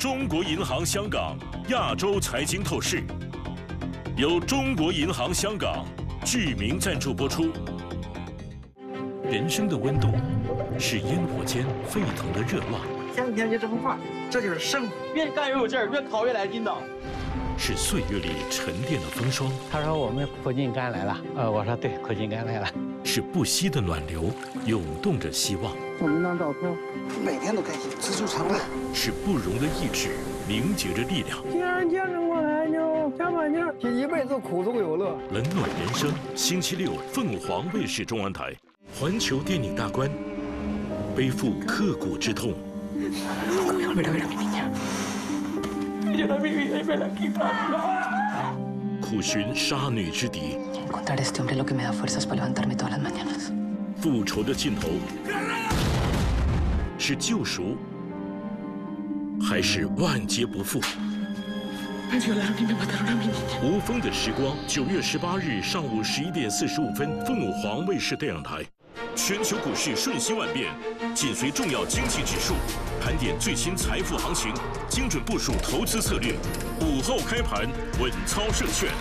中国银行香港亚洲财经透视，由中国银行香港巨名赞助播出。人生的温度是烟火间沸腾的热浪， 天天就这么画，这就是生活。 越干越有劲儿，越烤越来劲道。 是岁月里沉淀的风霜。 他说我们苦尽甘来了，我说对，苦尽甘来了。 是不息的暖流，涌动着希望。 我们那张照片，每天都开心，知足常乐。 是不容的意志，凝结着力量。 既然坚持过来，就加把劲儿， 一辈子苦中有乐。 冷暖人生，星期六凤凰卫视中文台，环球电影大观，背负刻骨之痛。苦寻杀女之敌。复仇的尽头，是救赎，还是万劫不复？无风的时光，9月18日上午11点45分，凤凰卫视电影台。全球股市瞬息万变，紧随重要经济指数，盘点最新财富行情，精准部署投资策略。午后开盘，稳操胜券。